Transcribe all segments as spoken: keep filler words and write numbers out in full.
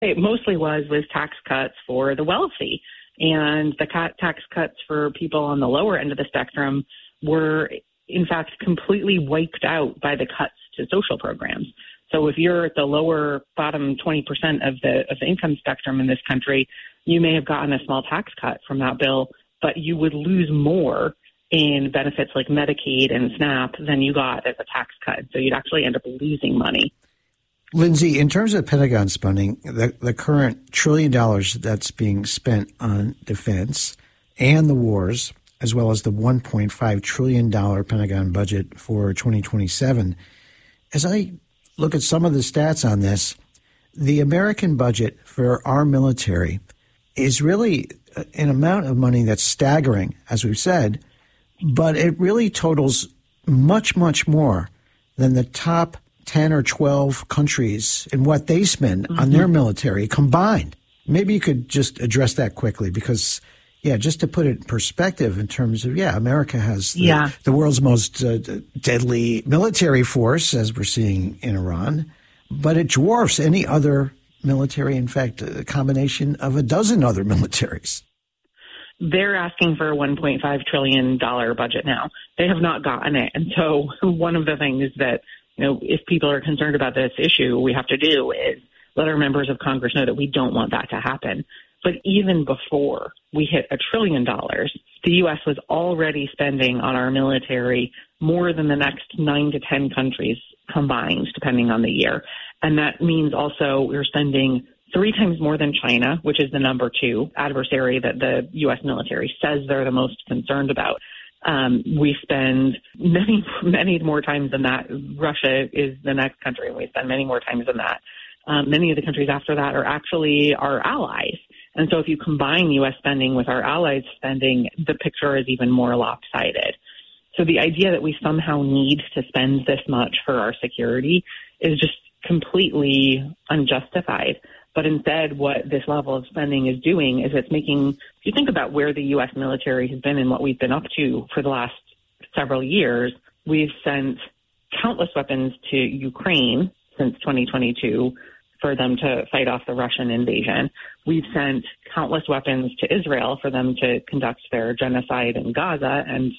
It mostly was was tax cuts for the wealthy. And the tax cuts for people on the lower end of the spectrum were, in fact, completely wiped out by the cuts to social programs. So if you're at the lower bottom twenty percent of the of the income spectrum in this country, you may have gotten a small tax cut from that bill, but you would lose more in benefits like Medicaid and SNAP than you got as a tax cut. So you'd actually end up losing money. Lindsay, in terms of Pentagon spending, the, the current trillion dollars that's being spent on defense and the wars, as well as the one point five trillion dollars Pentagon budget for twenty twenty-seven, as I look at some of the stats on this, the American budget for our military is really an amount of money that's staggering, as we've said, but it really totals much, much more than the top ten or twelve countries and what they spend mm-hmm. on their military combined. Maybe you could just address that quickly because, yeah, just to put it in perspective in terms of, yeah, America has the, yeah. the world's most uh, deadly military force, as we're seeing in Iran, but it dwarfs any other military, in fact, a combination of a dozen other militaries. They're asking for a one point five trillion dollars budget now. They have not gotten it. And so one of the things that You know, if people are concerned about this issue, we have to do is let our members of Congress know that we don't want that to happen. But even before we hit a trillion dollars, the U S was already spending on our military more than the next nine to ten countries combined, depending on the year. And that means also we're spending three times more than China, which is the number two adversary that the U S military says they're the most concerned about. Um, we spend many, many more times than that. Russia is the next country, and we spend many more times than that. Um, many of the countries after that are actually our allies. And so if you combine U S spending with our allies' spending, the picture is even more lopsided. So the idea that we somehow need to spend this much for our security is just completely unjustified. But instead, what this level of spending is doing is it's making, if you think about where the U S military has been and what we've been up to for the last several years, we've sent countless weapons to Ukraine since twenty twenty-two for them to fight off the Russian invasion. We've sent countless weapons to Israel for them to conduct their genocide in Gaza, and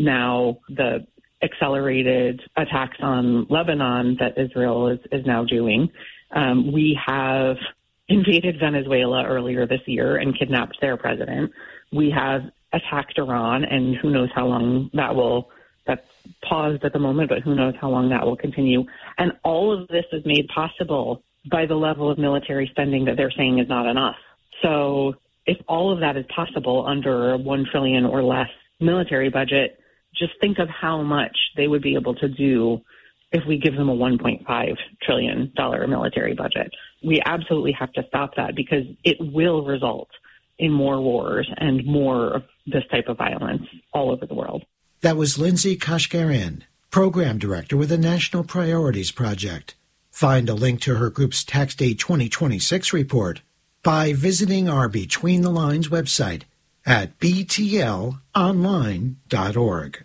now the accelerated attacks on Lebanon that Israel is, is now doing. Um, we have invaded Venezuela earlier this year and kidnapped their president. We have attacked Iran, and who knows how long that will, that's paused at the moment, but who knows how long that will continue. And all of this is made possible by the level of military spending that they're saying is not enough. So if all of that is possible under a one trillion dollars or less military budget, just think of how much they would be able to do if we give them a one point five trillion dollars military budget. We absolutely have to stop that because it will result in more wars and more of this type of violence all over the world. That was Lindsay Kashgarian, Program Director with the National Priorities Project. Find a link to her group's Tax Day twenty twenty-six report by visiting our Between the Lines website at b t l online dot org.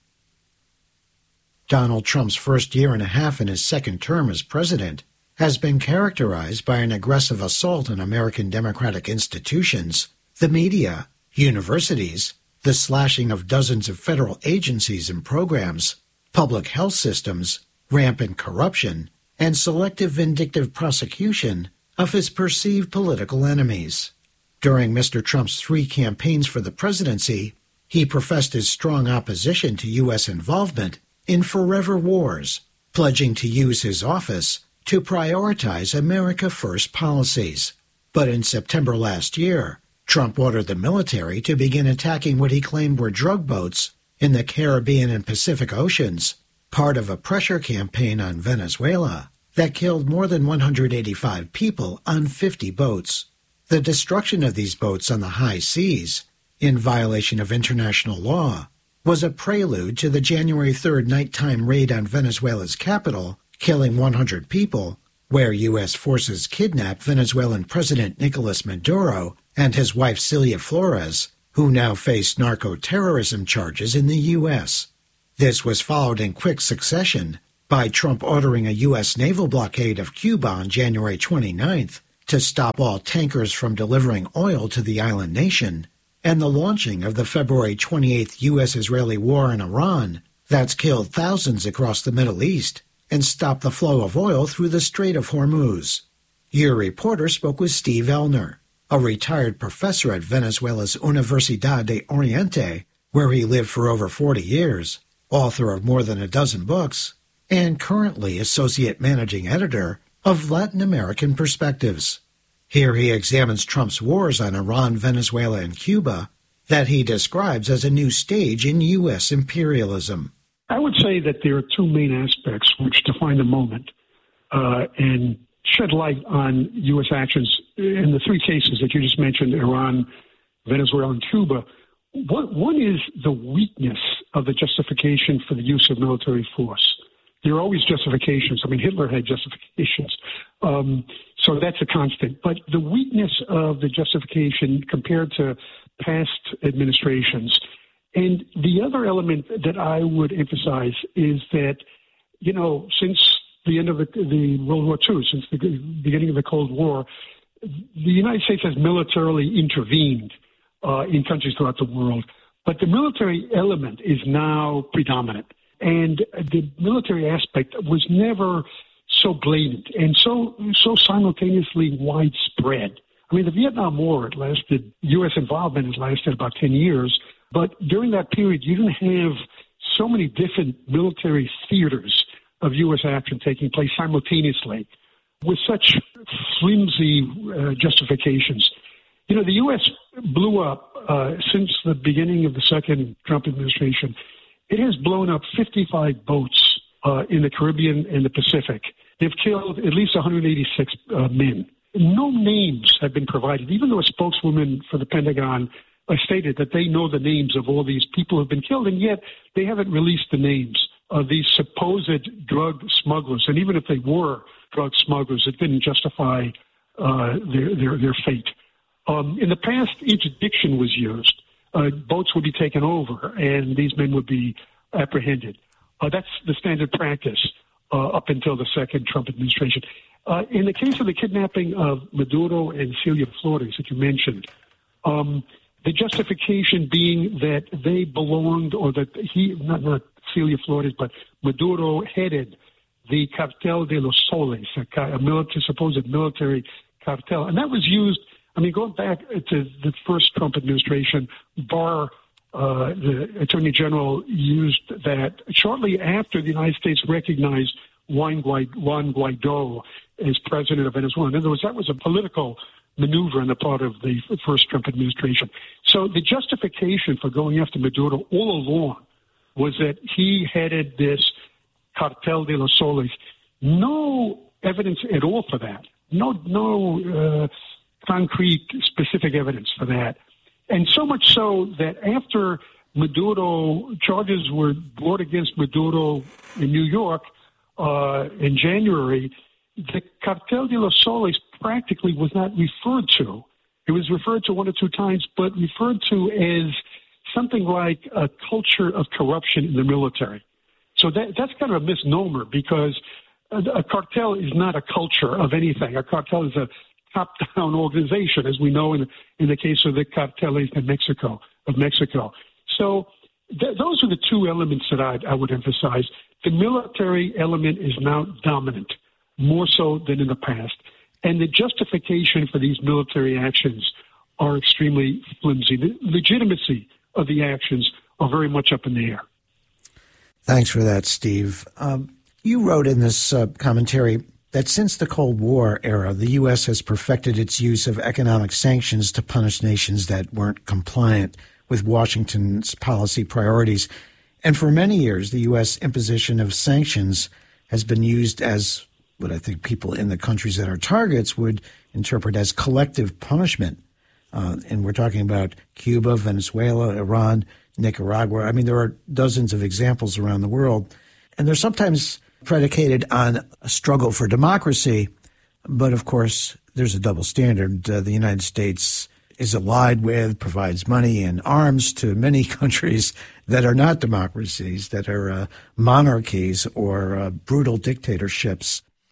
Donald Trump's first year and a half in his second term as president has been characterized by an aggressive assault on American democratic institutions, the media, universities, the slashing of dozens of federal agencies and programs, public health systems, rampant corruption, and selective vindictive prosecution of his perceived political enemies. During Mister Trump's three campaigns for the presidency, he professed his strong opposition to U S involvement in forever wars, pledging to use his office to prioritize America First policies. But in September last year, Trump ordered the military to begin attacking what he claimed were drug boats in the Caribbean and Pacific Oceans, part of a pressure campaign on Venezuela that killed more than one hundred eighty-five people on fifty boats. The destruction of these boats on the high seas, in violation of international law, was a prelude to the January third nighttime raid on Venezuela's capital, killing one hundred people, where U S forces kidnapped Venezuelan President Nicolas Maduro and his wife Celia Flores, who now face narco-terrorism charges in the U S. This was followed in quick succession by Trump ordering a U S naval blockade of Cuba on January twenty-ninth, to stop all tankers from delivering oil to the island nation, and the launching of the February twenty-eighth U S-Israeli war in Iran that's killed thousands across the Middle East and stopped the flow of oil through the Strait of Hormuz. Your reporter spoke with Steve Elner, a retired professor at Venezuela's Universidad de Oriente, where he lived for over forty years, author of more than a dozen books, and currently associate managing editor of Latin American Perspectives. Here he examines Trump's wars on Iran, Venezuela, and Cuba that he describes as a new stage in U S imperialism. I would say that there are two main aspects which define the moment uh, and shed light on U S actions in the three cases that you just mentioned, Iran, Venezuela, and Cuba. One, one is the weakness of the justification for the use of military force. There are always justifications. I mean, Hitler had justifications. Um, so that's a constant. But the weakness of the justification compared to past administrations. And the other element that I would emphasize is that, you know, since the end of the, the World War Two, since the beginning of the Cold War, the United States has militarily intervened uh, in countries throughout the world. But the military element is now predominant. And the military aspect was never so blatant and so so simultaneously widespread. I mean, the Vietnam War, it lasted, U S involvement has lasted about ten years. But during that period, you didn't have so many different military theaters of U S action taking place simultaneously with such flimsy uh, justifications. You know, the U S blew up uh, since the beginning of the second Trump administration. It has blown up fifty-five boats uh, in the Caribbean and the Pacific. They've killed at least one hundred eighty-six uh, men. No names have been provided, even though a spokeswoman for the Pentagon uh, stated that they know the names of all these people who have been killed, and yet they haven't released the names of these supposed drug smugglers. And even if they were drug smugglers, it didn't justify uh, their, their, their fate. Um, in the past, interdiction was used. Uh, boats would be taken over, and these men would be apprehended. Uh, that's the standard practice uh, up until the second Trump administration. Uh, in the case of the kidnapping of Maduro and Celia Flores that you mentioned, um, the justification being that they belonged, or that he, not, not Celia Flores, but Maduro headed the Cartel de los Soles, a, a military, supposed military cartel. And that was used, I mean, going back to the first Trump administration, Barr, uh, the Attorney General, used that shortly after the United States recognized Juan Guaido as president of Venezuela. In other words, that was a political maneuver on the part of the first Trump administration. So the justification for going after Maduro all along was that he headed this Cartel de los Soles. No evidence at all for that. No, no uh, concrete, specific evidence for that. And so much so that after Maduro, charges were brought against Maduro in New York uh, in January, the Cartel de los Soles practically was not referred to. It was referred to one or two times, but referred to as something like a culture of corruption in the military. So that, that's kind of a misnomer, because a, a cartel is not a culture of anything. A cartel is a top-down organization, as we know in, in the case of the cartels in Mexico, of Mexico. So th- those are the two elements that I, I would emphasize. The military element is now dominant, more so than in the past. And the justification for these military actions are extremely flimsy. The legitimacy of the actions are very much up in the air. Thanks for that, Steve. Um, you wrote in this uh, commentary that since the Cold War era, the U S has perfected its use of economic sanctions to punish nations that weren't compliant with Washington's policy priorities. And for many years, the U S imposition of sanctions has been used as what I think people in the countries that are targets would interpret as collective punishment. Uh, and we're talking about Cuba, Venezuela, Iran, Nicaragua. I mean, there are dozens of examples around the world. And they're sometimes predicated on a struggle for democracy. But, of course, there's a double standard. Uh, the United States is allied with, provides money and arms to many countries that are not democracies, that are uh, monarchies or uh, brutal dictatorships.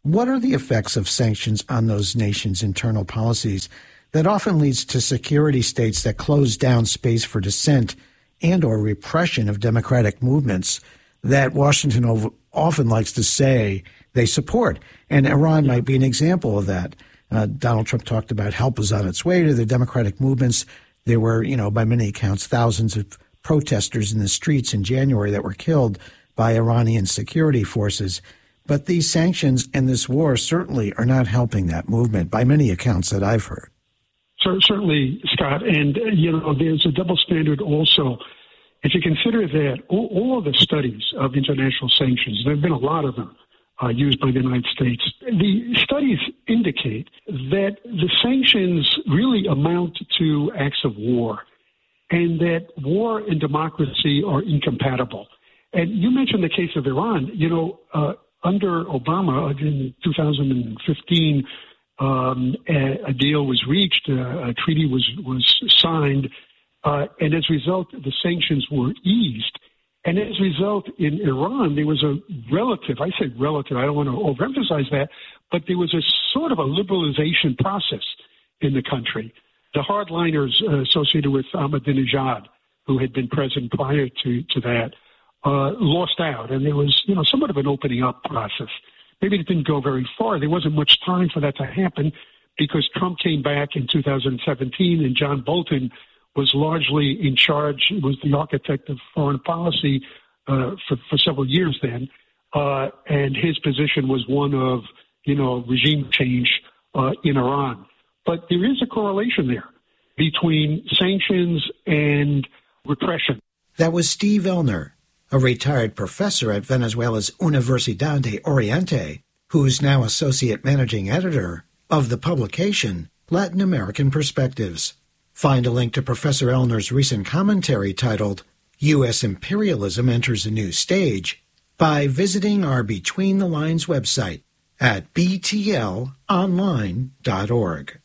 What are the effects of sanctions on those nations' internal policies that often leads to security states that close down space for dissent and or repression of democratic movements that Washington often likes to say they support? And Iran might be an example of that. Uh, Donald Trump talked about help is on its way to the democratic movements. There were, you know, by many accounts, thousands of protesters in the streets in January that were killed by Iranian security forces. But these sanctions and this war certainly are not helping that movement by many accounts that I've heard. Certainly, Scott. And, uh, you know, there's a double standard also. If you consider that all, all of the studies of international sanctions, there have been a lot of them uh, used by the United States, the studies indicate that the sanctions really amount to acts of war and that war and democracy are incompatible. And you mentioned the case of Iran. You know, uh, under Obama in two thousand fifteen, um, a, a deal was reached, uh, a treaty was, was signed, uh, and as a result, the sanctions were eased. And as a result, in Iran, there was a relative, I said relative, I don't want to overemphasize that, but there was a sort of a liberalization process in the country. The hardliners uh, associated with Ahmadinejad, who had been president prior to, to that, uh, lost out. And there was, you know, somewhat of an opening up process. Maybe it didn't go very far. There wasn't much time for that to happen because Trump came back in two thousand seventeen and John Bolton was largely in charge, was the architect of foreign policy uh, for, for several years then. Uh, and his position was one of, you know, regime change uh, in Iran. But there is a correlation there between sanctions and repression. That was Steve Elner, a retired professor at Venezuela's Universidad de Oriente, who's now associate managing editor of the publication Latin American Perspectives. Find a link to Professor Elner's recent commentary titled U S Imperialism Enters a New Stage by visiting our Between the Lines website at b t l online dot org.